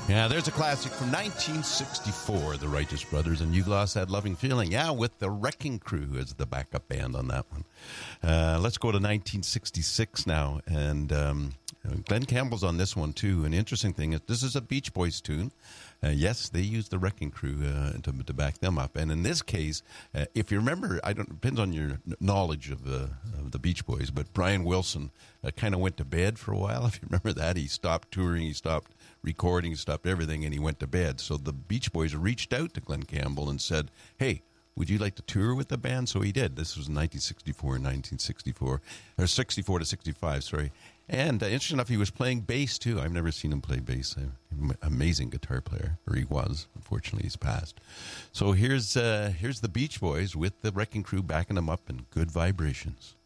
Yeah, there's a classic from 1964, The Righteous Brothers, and You've Lost That Loving Feeling. Yeah, with the Wrecking Crew as the backup band on that one. Let's go to 1966 now, and Glenn Campbell's on this one, too. An interesting thing is this is a Beach Boys tune. Yes, they used the Wrecking Crew to back them up. And in this case, if you remember, depends on your knowledge of the Beach Boys, but Brian Wilson kind of went to bed for a while. If you remember that, he stopped touring, he stopped recording, he stopped everything, and he went to bed. So the Beach Boys reached out to Glenn Campbell and said, hey, would you like to tour with the band? So he did. This was 1964 or 64 to 65, sorry. And interesting enough, he was playing bass, too. I've never seen him play bass. Amazing guitar player, or he was. Unfortunately, he's passed. So here's the Beach Boys with the Wrecking Crew backing them up in Good Vibrations.